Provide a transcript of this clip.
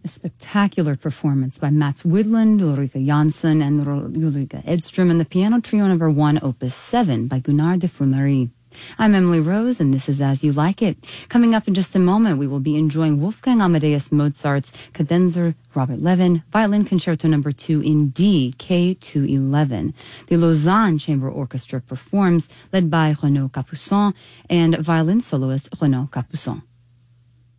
A spectacular performance by Mats Widlund, Ulrika Jansson, and Ulrika Edström, and the piano trio number 1, opus 7 by Gunnar de Frumery. I'm Emily Rose, and this is As You Like It. Coming up in just a moment, we will be enjoying Wolfgang Amadeus Mozart's Cadenza Robert Levin Violin Concerto number 2 in D, K211. The Lausanne Chamber Orchestra performs, led by Renaud Capuçon and violin soloist Renaud Capuçon.